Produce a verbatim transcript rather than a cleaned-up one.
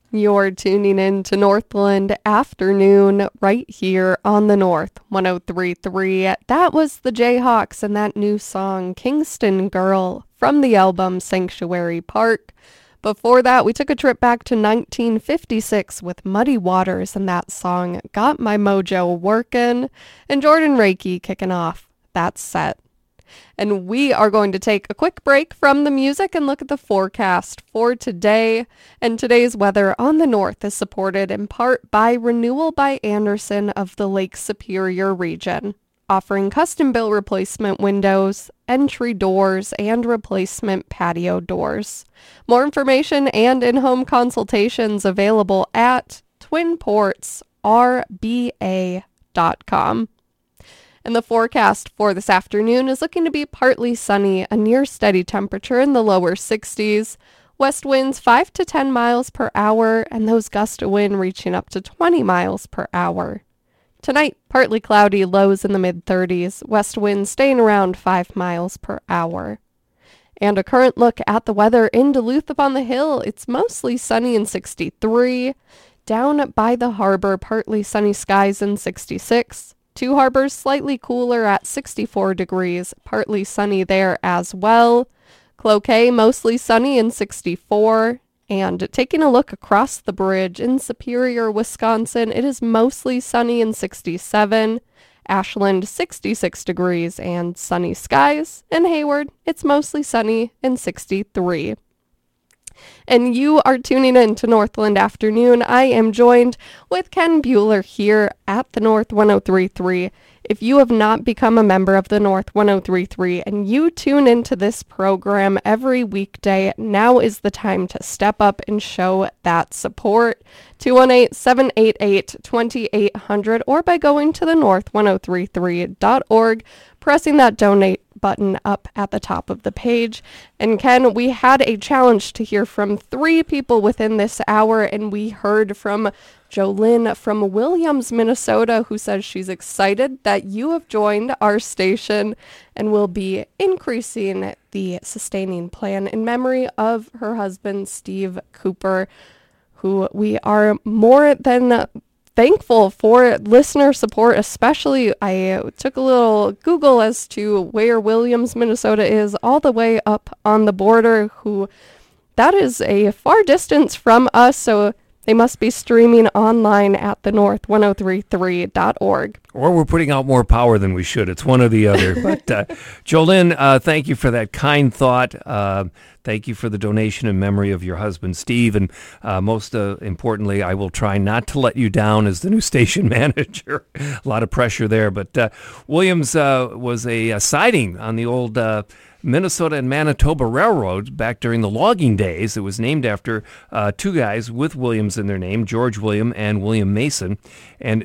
You're tuning in to Northland Afternoon right here on the North one oh three point three. That was the Jayhawks and that new song, Kingston Girl, from the album Sanctuary Park. Before that, we took a trip back to nineteen fifty-six with Muddy Waters and that song, Got My Mojo Workin', and Jordan Reiki kicking off that set. And we are going to take a quick break from the music and look at the forecast for today. And today's weather on the north is supported in part by Renewal by Andersen of the Lake Superior region, offering custom-built replacement windows, entry doors, and replacement patio doors. More information and in-home consultations available at twin ports r b a dot com. And the forecast for this afternoon is looking to be partly sunny, a near steady temperature in the lower sixties, west winds five to ten miles per hour, and those gusts of wind reaching up to twenty miles per hour. Tonight, partly cloudy, lows in the mid-thirties, west winds staying around five miles per hour. And a current look at the weather in Duluth upon the hill. It's mostly sunny in sixty-three. Down by the harbor, partly sunny skies in sixty-six. Two Harbors slightly cooler at sixty-four degrees, partly sunny there as well. Cloquet mostly sunny in sixty-four. And taking a look across the bridge in Superior, Wisconsin, it is mostly sunny in sixty-seven. Ashland, sixty-six degrees and sunny skies. In Hayward, it's mostly sunny in sixty-three. And you are tuning in to Northland Afternoon. I am joined with Ken Bueller here at the North one oh three point three. If you have not become a member of the North one oh three point three and you tune into this program every weekday, now is the time to step up and show that support. two one eight, seven eight eight, two eight hundred or by going to the north one oh three three dot org, pressing that donate button up at the top of the page. And Ken, we had a challenge to hear from three people within this hour, and we heard from Jolynn from Williams, Minnesota, who says she's excited that you have joined our station and will be increasing the sustaining plan in memory of her husband, Steve Cooper, who we are more than thankful for listener support. Especially, I took a little Google as to where Williams, Minnesota is, all the way up on the border, who that is a far distance from us, so they must be streaming online at the north one oh three three dot org. Or we're putting out more power than we should. It's one or the other. But uh, Jolynn, uh, thank you for that kind thought. Uh, thank you for the donation in memory of your husband, Steve. And uh, most uh, importantly, I will try not to let you down as the new station manager. A lot of pressure there. But uh, Williams uh, was a, a siding on the old Uh, Minnesota and Manitoba Railroad back during the logging days. It was named after uh, two guys with Williams in their name, George William and William Mason. And